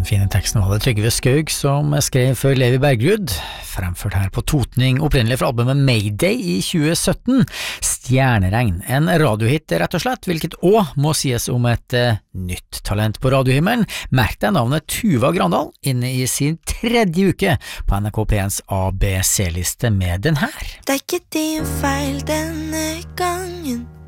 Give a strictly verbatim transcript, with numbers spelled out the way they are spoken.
fine teksten var det Trygve Skaug som skrev før Levi Bergrud, fremført her på Totning, opprinnelig fra albumet Mayday i tjue sytten. Stjerneregn, en radiohit rett og slett, hvilket også må sies om et uh, nytt talent på radiohimmelen. Merk deg navnet Tuva Grandal, inne i sin tredje uke på N R K P ens A B C-liste med den her. Det er ikke din feil denne gangen.